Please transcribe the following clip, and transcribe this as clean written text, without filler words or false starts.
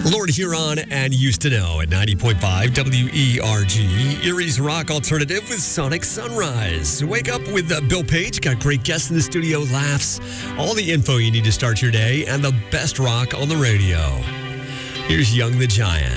Lord Huron and used to know at 90.5 WERG, Erie's Rock Alternative with Sonic Sunrise. Wake up with Bill Page. Got great guests in the studio, laughs, all the info you need to start your day, and the best rock on the radio. Here's Young the Giant.